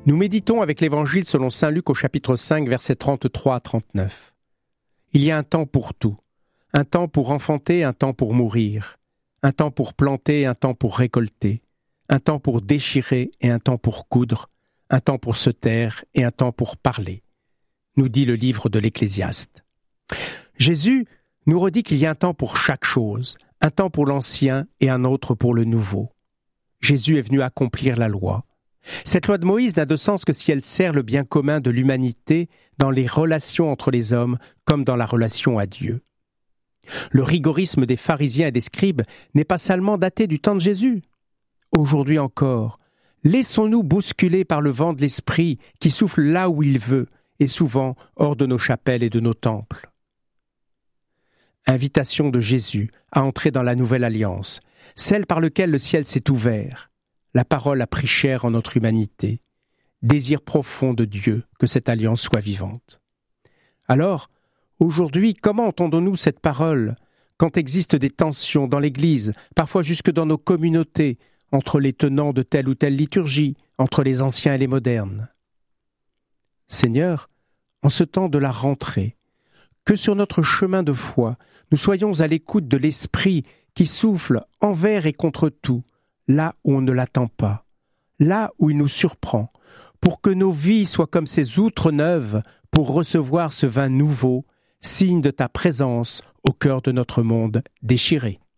Nous méditons avec l'Évangile selon saint Luc au chapitre 5, versets 33 à 39. Il y a un temps pour tout, un temps pour enfanter, un temps pour mourir, un temps pour planter, un temps pour récolter, un temps pour déchirer et un temps pour coudre, un temps pour se taire et un temps pour parler, nous dit le livre de l'Ecclésiaste. Jésus nous redit qu'il y a un temps pour chaque chose, un temps pour l'ancien et un autre pour le nouveau. Jésus est venu accomplir la loi. Cette loi de Moïse n'a de sens que si elle sert le bien commun de l'humanité dans les relations entre les hommes comme dans la relation à Dieu. Le rigorisme des pharisiens et des scribes n'est pas seulement daté du temps de Jésus. Aujourd'hui encore, laissons-nous bousculer par le vent de l'esprit qui souffle là où il veut et souvent hors de nos chapelles et de nos temples. Invitation de Jésus à entrer dans la nouvelle alliance, celle par laquelle le ciel s'est ouvert. La parole a pris chair en notre humanité. Désir profond de Dieu que cette alliance soit vivante. Alors, aujourd'hui, comment entendons-nous cette parole quand existent des tensions dans l'Église, parfois jusque dans nos communautés, entre les tenants de telle ou telle liturgie, entre les anciens et les modernes? Seigneur, en ce temps de la rentrée, que sur notre chemin de foi, nous soyons à l'écoute de l'Esprit qui souffle envers et contre tout, là où on ne l'attend pas, là où il nous surprend, pour que nos vies soient comme ces outres neuves pour recevoir ce vin nouveau, signe de ta présence au cœur de notre monde déchiré.